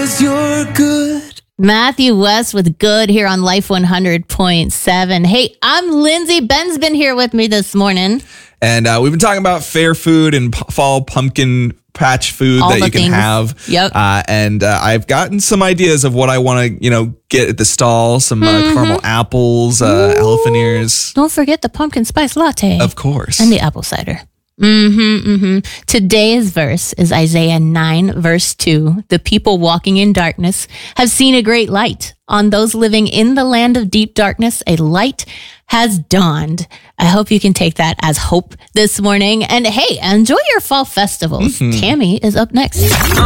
You're good. Matthew West with Good here on Life 100.7. Hey, I'm Lindsay. Ben's been here with me this morning. And we've been talking about fair food and fall pumpkin patch food All that the you can things. have. Yep. And I've gotten some ideas of what I want to, get at the stall. Some caramel apples, elephant ears. Don't forget the pumpkin spice latte. Of course. And the apple cider. Today's verse is Isaiah 9, verse 2. The people walking in darkness have seen a great light. On those living in the land of deep darkness, a light has dawned. I hope you can take that as hope this morning. And hey, enjoy your fall festivals. Tammy is up next.